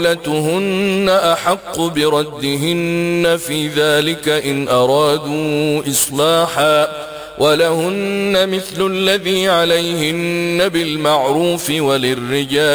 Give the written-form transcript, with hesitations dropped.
وبعولتهن أحق بردهن في ذلك إن أرادوا إصلاحا ولهن مثل الذي عليهن بالمعروف وللرجال